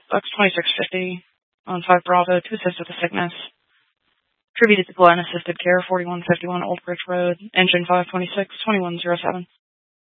Bucks 2650 on 5 Bravo to assist with the sickness. Attributed to Glenn Assisted Care, 4151 Old Bridge Road, engine 526, 2107.